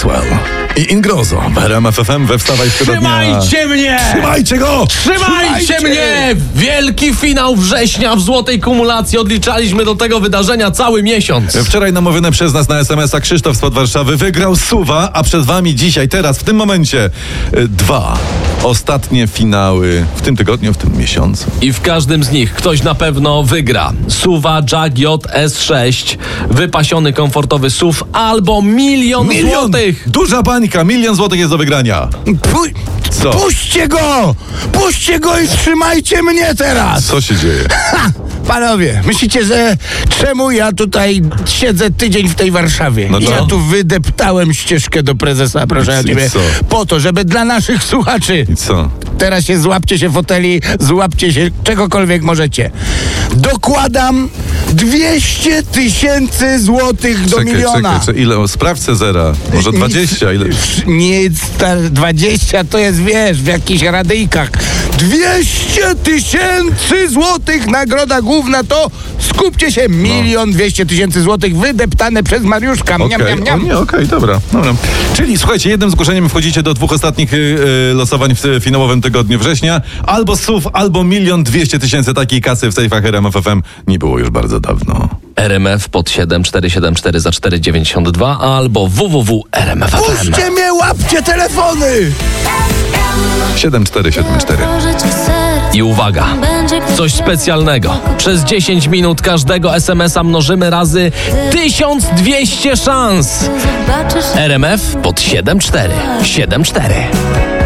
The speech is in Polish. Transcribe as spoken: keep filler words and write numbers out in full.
Maxwell i Ingrosso w R M F F M we Wstawaj w dnia. Trzymajcie mnie! Trzymajcie go! Trzymajcie, Trzymajcie mnie! Wielki finał września w złotej kumulacji. Odliczaliśmy do tego wydarzenia cały miesiąc. Wczoraj namówiony przez nas na es em es a Krzysztof spod Warszawy wygrał suwa, a przed wami dzisiaj, teraz, w tym momencie y, dwa ostatnie finały w tym tygodniu, w tym miesiącu. I w każdym z nich ktoś na pewno wygra. Suwa Jack J S sześć, wypasiony komfortowy S U V albo milion, milion złotych. Duża bańka, milion złotych jest do wygrania. Pu- Co? Puśćcie go! Puśćcie go i trzymajcie mnie teraz! Co się dzieje? Ha! Panowie, myślicie, że czemu ja tutaj siedzę tydzień w tej Warszawie? No I to? ja tu wydeptałem ścieżkę do prezesa, proszę I o ciebie, co? po to, żeby dla naszych słuchaczy. I co? Teraz się złapcie się foteli, złapcie się czegokolwiek możecie. Dokładam dwieście tysięcy złotych do Czekaj, miliona. czekaj, czekaj, ile? Sprawdź Cezara. Może dwadzieścia, ile? Nic, ta dwadzieścia to jest, wiesz, w jakichś radyjkach. dwieście tysięcy złotych nagroda główna to, skupcie się, milion dwieście tysięcy złotych wydeptane przez Mariuszka. Okej, Miam, miam, miam. o nie, okej, dobra, dobra. Czyli słuchajcie, jednym zgłoszeniem wchodzicie do dwóch ostatnich y, y, losowań w y, finałowym tygodniu września. Albo S U V, albo milion dwieście tysięcy takiej kasy w sejfach R M F F M nie było już bardzo dawno. R M F pod siedem cztery siedem cztery za cztery dziewięćdziesiąt dwa albo w w w kropka r m f f m. Puśćcie mnie, łapcie telefony! siedem cztery siedem cztery. I uwaga, coś specjalnego. Przez dziesięć minut każdego es em es a mnożymy razy tysiąc dwieście szans. R M F pod siedem cztery siedem cztery.